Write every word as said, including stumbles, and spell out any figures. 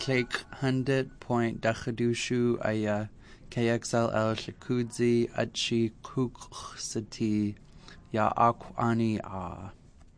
Click hundred point Dachadushu Aya K X L L Shakudzi Achi Kuksati Ya Akwani Ah.